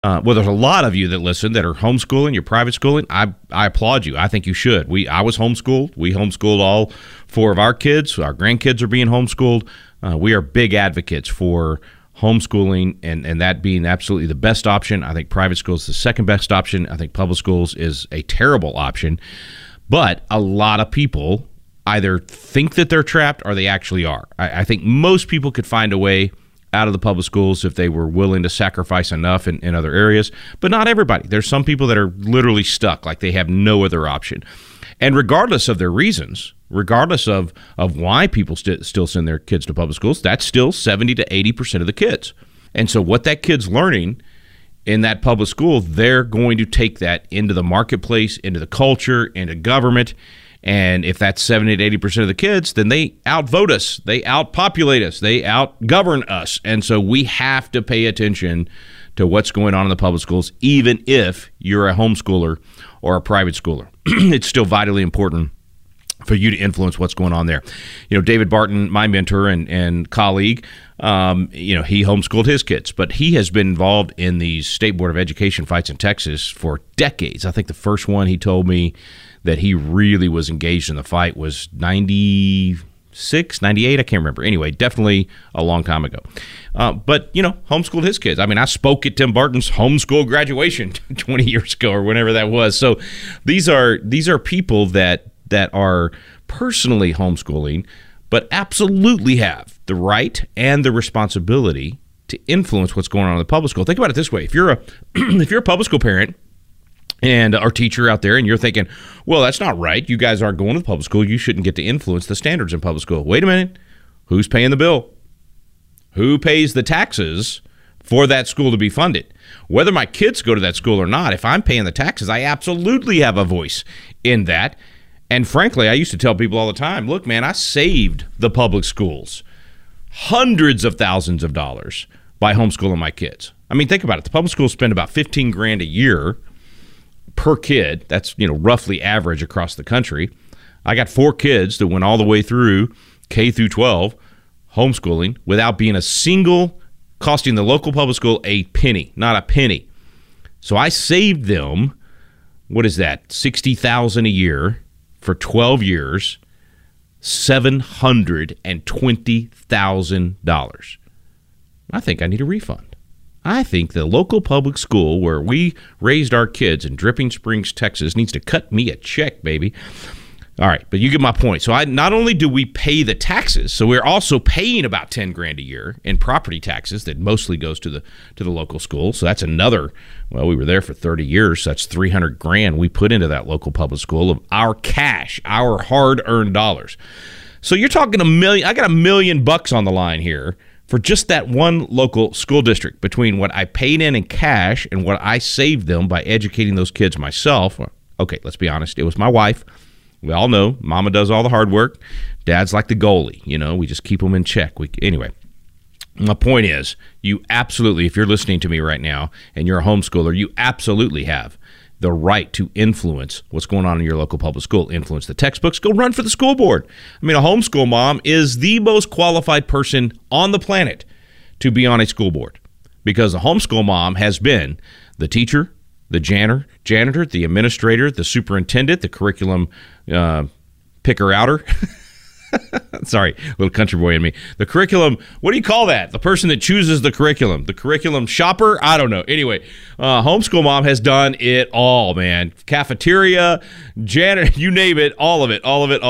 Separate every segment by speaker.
Speaker 1: Well, there's a lot of you that listen that are homeschooling, you're private schooling. I applaud you. I think you should. I was homeschooled. We homeschooled all 4 of our kids. Our grandkids are being homeschooled. We are big advocates for homeschooling and that being absolutely the best option. I think private school is the second best option. I think public schools is a terrible option. But a lot of people either think that they're trapped or they actually are. I think most people could find a way out of the public schools if they were willing to sacrifice enough in other areas, but not everybody. There's some people that are literally stuck, like they have no other option. And regardless of their reasons, regardless of why people still send their kids to public schools, that's still 70 to 80% of the kids. And so what that kid's learning in that public school, they're going to take that into the marketplace, into the culture, into government. And if that's 70 to 80% of the kids, then they outvote us, they outpopulate us, they outgovern us. And so we have to pay attention to what's going on in the public schools, even if you're a homeschooler or a private schooler. It's still vitally important for you to influence what's going on there. David Barton, my mentor and colleague, he homeschooled his kids, but he has been involved in these State Board of Education fights in Texas for decades. I think the first one he told me that he really was engaged in the fight was 96, 98, I can't remember. Anyway, definitely a long time ago. But homeschooled his kids. I mean, I spoke at Tim Barton's homeschool graduation 20 years ago or whenever that was. So these are people that are personally homeschooling, but absolutely have the right and the responsibility to influence what's going on in the public school. Think about it this way. If you're a public school parent and our teacher out there, and you're thinking, well, that's not right. You guys aren't going to public school. You shouldn't get to influence the standards in public school. Wait a minute. Who's paying the bill? Who pays the taxes for that school to be funded? Whether my kids go to that school or not, if I'm paying the taxes, I absolutely have a voice in that. And frankly, I used to tell people all the time, look, man, I saved the public schools hundreds of thousands of dollars by homeschooling my kids. I mean, think about it. The public schools spend about $15,000 a year per kid. That's, roughly average across the country. I got 4 kids that went all the way through K through 12 homeschooling without being costing the local public school a penny, not a penny. So I saved them, what is that, $60,000 a year for 12 years, $720,000. I think I need a refund. I think the local public school where we raised our kids in Dripping Springs, Texas, needs to cut me a check, baby. All right, but you get my point. So not only do we pay the taxes, so we're also paying about $10,000 a year in property taxes that mostly goes to the local school. So that's another. Well, we were there for 30 years. So that's $300,000 we put into that local public school of our cash, our hard-earned dollars. So you're talking $1 million. I got $1 million on the line here for just that one local school district, between what I paid in cash and what I saved them by educating those kids myself. Okay, let's be honest. It was my wife. We all know mama does all the hard work. Dad's like the goalie. We just keep them in check. Anyway, my point is, you absolutely, if you're listening to me right now and you're a homeschooler, you absolutely have the right to influence what's going on in your local public school. Influence the textbooks. Go run for the school board. I mean, a homeschool mom is the most qualified person on the planet to be on a school board, because a homeschool mom has been the teacher, the janitor, the administrator, the superintendent, the curriculum picker-outer. Sorry, little country boy in me. The curriculum, what do you call that? The person that chooses the curriculum shopper? I don't know. Anyway, homeschool mom has done it all, man. Cafeteria, janitor, you name it, all of it.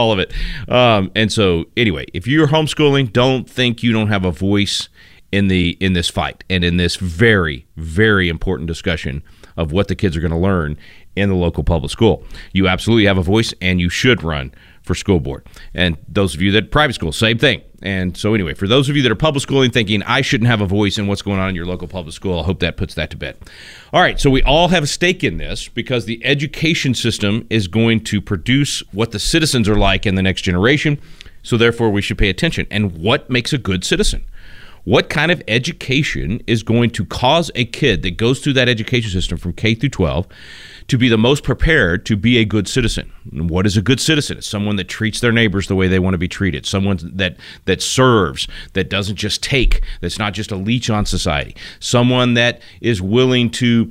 Speaker 1: And so anyway, if you're homeschooling, don't think you don't have a voice in this fight and in this very, very important discussion of what the kids are going to learn in the local public school. You absolutely have a voice, and you should run for school board. And those of you that private school, same thing. And so anyway, for those of you that are public schooling thinking I shouldn't have a voice in what's going on in your local public school, I hope that puts that to bed. All right, so we all have a stake in this, because the education system is going to produce what the citizens are like in the next generation. So therefore, we should pay attention. And what makes a good citizen? What kind of education is going to cause a kid that goes through that education system from K through 12 to be the most prepared to be a good citizen? And what is a good citizen? It's someone that treats their neighbors the way they want to be treated, someone that serves, that doesn't just take, that's not just a leech on society, someone that is willing to